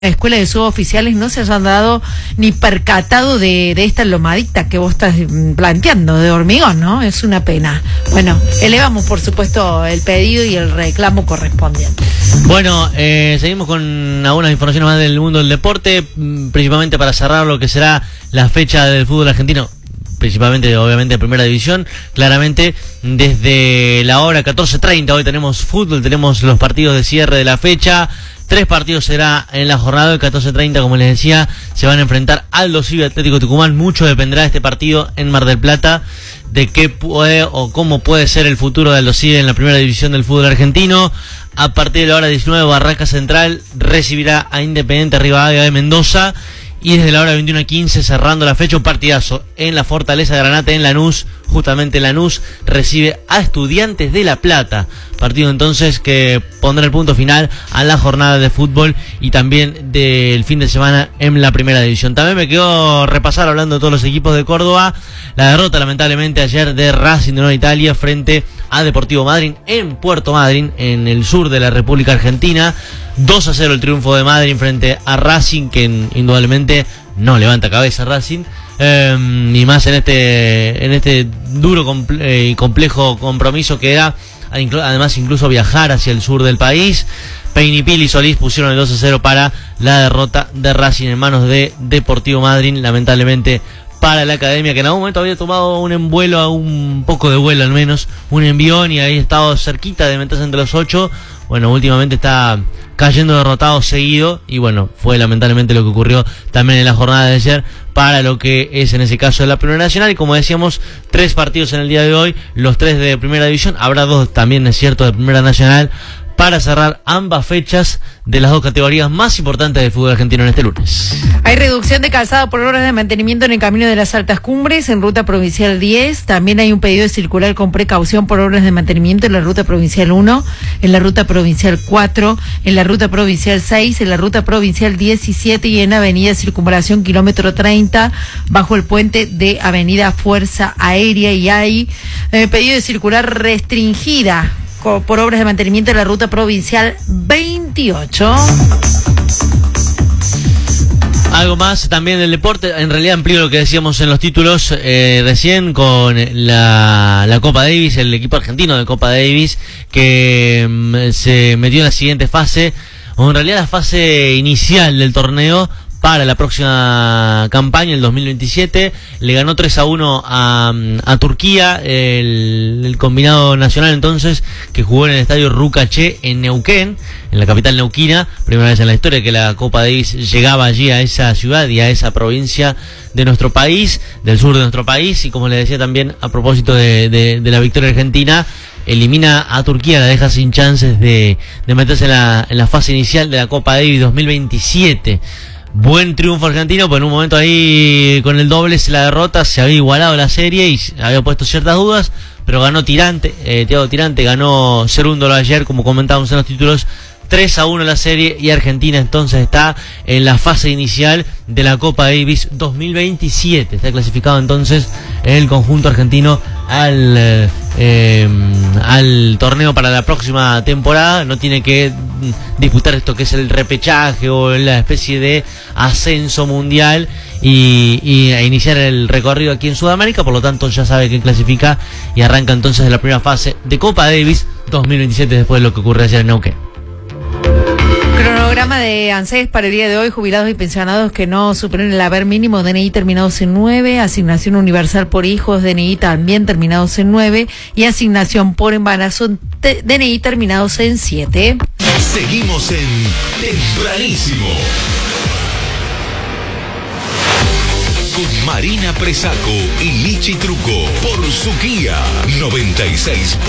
escuela de suboficiales no se hayan dado ni percatado de esta lomadita que vos estás planteando, de hormigón, ¿no? Es una pena. Bueno, elevamos por supuesto el pedido y el reclamo correspondiente. Bueno, seguimos con algunas informaciones más del mundo del deporte, principalmente para cerrar lo que será la fecha del fútbol argentino, principalmente obviamente de primera división. Claramente desde la hora 14:30 hoy tenemos fútbol, tenemos los partidos de cierre de la fecha. 3 partidos será en la jornada de 14:30, como les decía, se van a enfrentar Aldo Civi y Atlético Tucumán. Mucho dependerá de este partido en Mar del Plata, de qué puede o cómo puede ser el futuro de Aldo Civi en la primera división del fútbol argentino. A partir de la hora 19, Barraca Central recibirá a Independiente Rivadavia de Mendoza. Y desde la hora 21:15, cerrando la fecha, un partidazo en la Fortaleza Granate, en Lanús. Justamente Lanús recibe a Estudiantes de La Plata. Partido entonces que pondrá el punto final a la jornada de fútbol y también del fin de semana en la primera división. También me quedó repasar, hablando de todos los equipos de Córdoba, la derrota lamentablemente ayer de Racing de Nueva Italia frente a Deportivo Madryn en Puerto Madryn, en el sur de la República Argentina. 2-0 el triunfo de Madryn frente a Racing, que indudablemente no levanta cabeza Racing, y más en este duro y complejo compromiso que era, además incluso viajar hacia el sur del país. Peinipil y Solís pusieron el 2-0 para la derrota de Racing en manos de Deportivo Madryn, lamentablemente para la academia, que en algún momento había tomado un vuelo, un poco de vuelo al menos, un envión, y ahí estaba cerquita de meterse entre los 8. Bueno, últimamente está cayendo derrotado seguido, y bueno, fue lamentablemente lo que ocurrió también en la jornada de ayer para lo que es en ese caso de la Primera Nacional. Y como decíamos, 3 partidos en el día de hoy, los 3 de Primera División, habrá 2 también, es cierto, de Primera Nacional, para cerrar ambas fechas de las 2 categorías más importantes del fútbol argentino en este lunes. Hay reducción de calzado por horas de mantenimiento en el camino de las Altas Cumbres, en ruta provincial 10. También hay un pedido de circular con precaución por horas de mantenimiento en la ruta provincial 1, en la ruta provincial 4, en la ruta provincial 6, en la ruta provincial 17 y en avenida Circunvalación kilómetro 30, bajo el puente de avenida Fuerza Aérea. Y hay pedido de circular restringida por obras de mantenimiento en la ruta provincial 28. Algo más también del deporte, en realidad amplío lo que decíamos en los títulos recién con la Copa Davis, el equipo argentino de Copa Davis que se metió en la siguiente fase, o en realidad la fase inicial del torneo para la próxima campaña, el 2027. Le ganó 3-1 a Turquía, el combinado nacional entonces, que jugó en el estadio Rucaché en Neuquén, en la capital neuquina. Primera vez en la historia que la Copa Davis llegaba allí a esa ciudad y a esa provincia de nuestro país, del sur de nuestro país. Y como les decía también, a propósito de la victoria argentina, elimina a Turquía, la deja sin chances de meterse en la fase inicial de la Copa Davis 2027. Buen triunfo argentino, pues en un momento ahí con el doble la derrota se había igualado la serie y había puesto ciertas dudas, pero ganó Tirante, Thiago Tirante ganó Cerúndolo ayer, como comentábamos en los títulos, 3-1 la serie, y Argentina entonces está en la fase inicial de la Copa Davis 2027. Está clasificado entonces el conjunto argentino al torneo para la próxima temporada. No tiene que disputar esto que es el repechaje o la especie de ascenso mundial y a iniciar el recorrido aquí en Sudamérica. Por lo tanto ya sabe que clasifica y arranca entonces la primera fase de Copa Davis 2027 después de lo que ocurre ayer en Neuquén. Cronograma de ANSES para el día de hoy: jubilados y pensionados que no superen el haber mínimo, DNI terminados en 9, asignación universal por hijos, DNI también terminados en 9, y asignación por embarazo, DNI terminados en 7. Seguimos en Tempranísimo con Marina Presaco y Lichi Truco por Suquía 96.